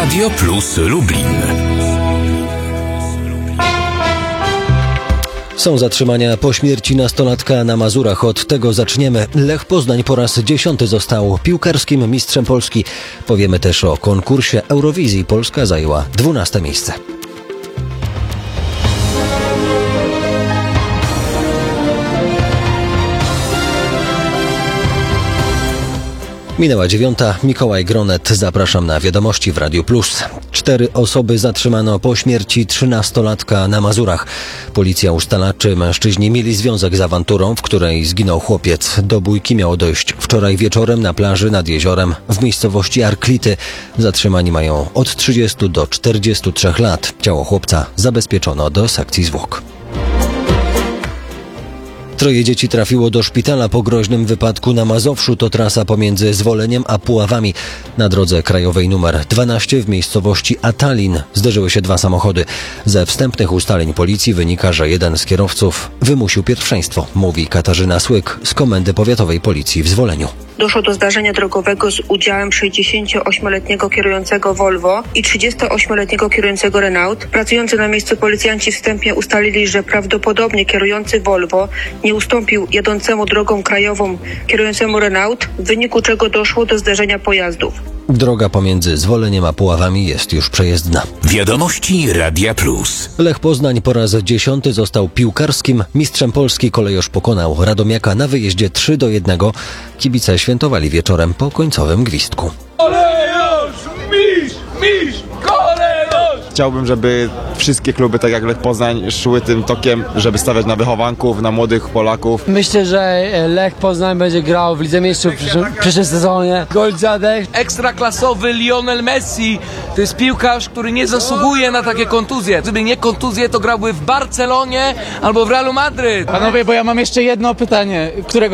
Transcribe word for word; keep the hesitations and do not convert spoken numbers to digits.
Radio Plus Lublin. Są zatrzymania po śmierci nastolatka na Mazurach. Od tego zaczniemy. Lech Poznań po raz dziesiąty został piłkarskim mistrzem Polski. Powiemy też o konkursie Eurowizji. Polska zajęła dwunaste miejsce. Minęła dziewiąta. Mikołaj Gronet. Zapraszam na wiadomości w Radiu Plus. Cztery osoby zatrzymano po śmierci trzynastolatka na Mazurach. Policja ustala, czy mężczyźni mieli związek z awanturą, w której zginął chłopiec. Do bójki miało dojść wczoraj wieczorem na plaży nad jeziorem w miejscowości Arklity. Zatrzymani mają od trzydziestu do czterdziestu trzech lat. Ciało chłopca zabezpieczono do sekcji zwłok. Troje dzieci trafiło do szpitala po groźnym wypadku na Mazowszu. To trasa pomiędzy Zwoleniem a Puławami. Na drodze krajowej nr dwanaście w miejscowości Atalin zderzyły się dwa samochody. Ze wstępnych ustaleń policji wynika, że jeden z kierowców wymusił pierwszeństwo, mówi Katarzyna Słyk z Komendy Powiatowej Policji w Zwoleniu. Doszło do zdarzenia drogowego z udziałem sześćdziesięcioośmioletniego kierującego Volvo i trzydziestoośmioletniego kierującego Renault. Pracujący na miejscu policjanci wstępnie ustalili, że prawdopodobnie kierujący Volvo nie ustąpił jadącemu drogą krajową kierującemu Renault, w wyniku czego doszło do zderzenia pojazdów. Droga pomiędzy Zwoleniem a Puławami jest już przejezdna. Wiadomości Radia Plus. Lech Poznań po raz dziesiąty został piłkarskim mistrzem Polski. Kolejorz pokonał Radomiaka na wyjeździe trzy do jednego. Kibice świętowali wieczorem po końcowym gwizdku. Kolejorz! Mistrz! Mistrz! Kolejorz! Chciałbym, żeby wszystkie kluby, tak jak Lech Poznań, szły tym tokiem, żeby stawiać na wychowanków, na młodych Polaków. Myślę, że Lech Poznań będzie grał w Lidze Mistrzów w przyszłym, w przyszłym sezonie. Goldziadek. Ekstraklasowy Lionel Messi to jest piłkarz, który nie zasługuje na takie kontuzje. Gdyby nie kontuzje, to grałby w Barcelonie albo w Realu Madryt. Panowie, bo ja mam jeszcze jedno pytanie, którego